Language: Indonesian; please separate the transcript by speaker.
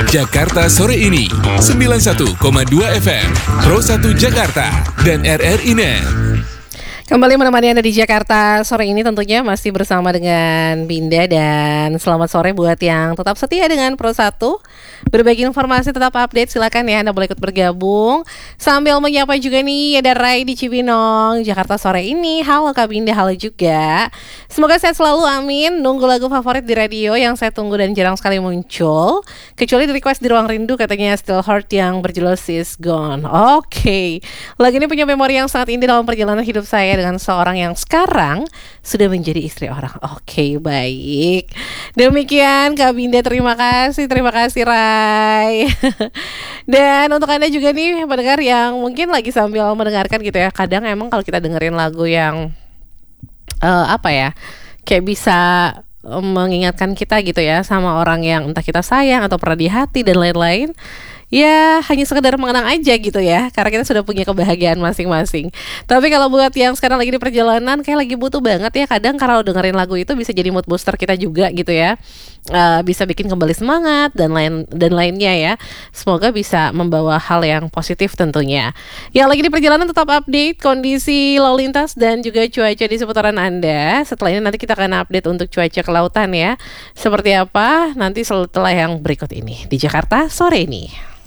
Speaker 1: Jakarta Sore Ini 91,2 FM Pro 1 Jakarta dan RRI Net.
Speaker 2: Kembali menemani Anda di Jakarta sore ini tentunya masih bersama dengan Binda, dan selamat sore buat yang tetap setia dengan Pro 1. Berbagi informasi, tetap update, silakan ya Anda boleh ikut bergabung. Sambil menyapa juga nih ada Rai di Cibinong, Jakarta sore ini. Halo Kak Binda, halo juga. Semoga sehat selalu, amin. Nunggu lagu favorit di radio yang saya tunggu dan jarang sekali muncul, kecuali di request di Ruang Rindu, katanya Still Heart yang berjudul She's Gone. Oke. Lagu ini punya memori yang sangat indah dalam perjalanan hidup saya dengan seorang yang sekarang sudah menjadi istri orang. Oke, baik. Demikian Kak Binda, terima kasih Rai. Dan untuk Anda juga nih pendengar yang mungkin lagi sambil mendengarkan gitu ya, kadang emang kalau kita dengerin lagu yang kayak bisa mengingatkan kita gitu ya sama orang yang entah kita sayang atau pernah di hati dan lain-lain. Ya hanya sekedar mengenang aja gitu ya, karena kita sudah punya kebahagiaan masing-masing. Tapi kalau buat yang sekarang lagi di perjalanan, kayak lagi butuh banget ya, kadang kalau dengerin lagu itu bisa jadi mood booster kita juga gitu ya. Bisa bikin kembali semangat dan lainnya ya. Semoga bisa membawa hal yang positif tentunya. Yang lagi di perjalanan tetap update kondisi lalu lintas dan juga cuaca di seputaran Anda. Setelah ini nanti kita akan update untuk cuaca kelautan ya. Seperti apa nanti setelah yang berikut ini di Jakarta sore ini.